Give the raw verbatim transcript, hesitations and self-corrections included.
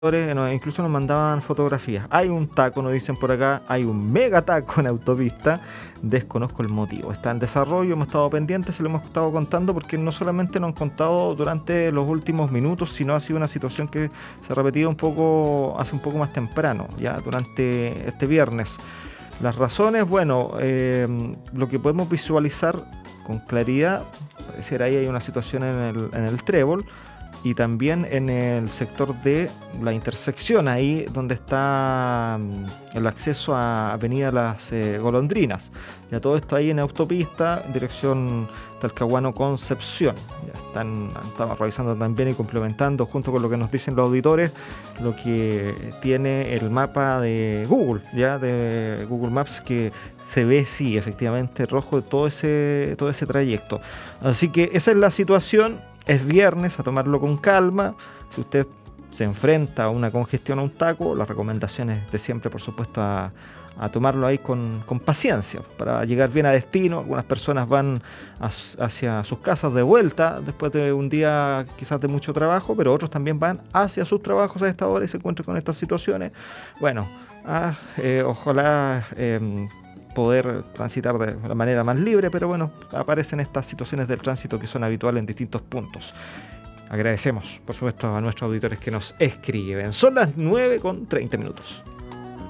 nos- incluso nos mandaban fotografías. Hay un taco, nos dicen por acá, hay un mega taco en autopista. Desconozco el motivo. Está en desarrollo, hemos estado pendientes, se lo hemos estado contando porque no solamente nos han contado durante los últimos minutos, sino ha sido una situación que se ha repetido un poco, hace un poco más temprano, ya durante este viernes. Las razones, bueno, eh, lo que podemos visualizar con claridad, pareciera ahí hay una situación en el, en el trébol y también en el sector de la intersección, ahí donde está mm, el acceso a Avenida Las eh, Golondrinas. Ya todo esto ahí en autopista, dirección Talcahuano-Concepción. Ya están, estamos revisando también y complementando, junto con lo que nos dicen los auditores, lo que tiene el mapa de Google, ya de Google Maps, que se ve, sí, efectivamente rojo todo ese, todo ese trayecto. Así que esa es la situación. Es viernes, a tomarlo con calma. Si usted se enfrenta a una congestión o un taco, la recomendación es de siempre, por supuesto, a, a tomarlo ahí con, con paciencia para llegar bien a destino. Algunas personas van as- hacia sus casas de vuelta después de un día quizás de mucho trabajo, pero otros también van hacia sus trabajos a esta hora y se encuentran con estas situaciones. Bueno, ah, eh, ojalá... Eh, poder transitar de la manera más libre, pero bueno, aparecen estas situaciones del tránsito que son habituales en distintos puntos. Agradecemos, por supuesto, a nuestros auditores que nos escriben. Son las nueve con treinta minutos.